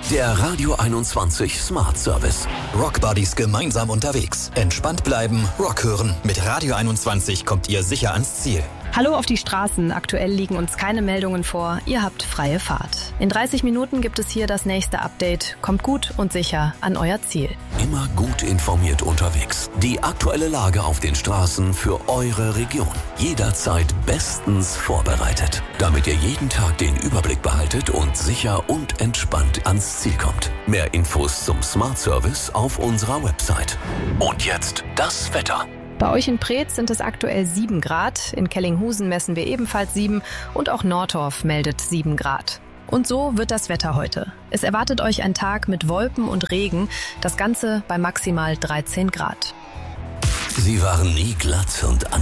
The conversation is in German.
Der Radio 21 Smart Service. Rock Buddies gemeinsam unterwegs. Entspannt bleiben, Rock hören. Mit Radio 21 kommt ihr sicher ans Ziel. Hallo auf die Straßen. Aktuell liegen uns keine Meldungen vor. Ihr habt freie Fahrt. In 30 Minuten gibt es hier das nächste Update. Kommt gut und sicher an euer Ziel. Immer gut informiert unterwegs. Die aktuelle Lage auf den Straßen für eure Region. Jederzeit bestens vorbereitet. Damit ihr jeden Tag den Überblick behaltet und sicher und entspannt ans Ziel kommt. Mehr Infos zum Smart Service auf unserer Website. Und jetzt das Wetter. Bei euch in Preetz sind es aktuell 7 Grad. In Kellinghusen messen wir ebenfalls 7 und auch Nordorf meldet 7 Grad. Und so wird das Wetter heute. Es erwartet euch ein Tag mit Wolken und Regen, das Ganze bei maximal 13 Grad. Sie waren nie glatt und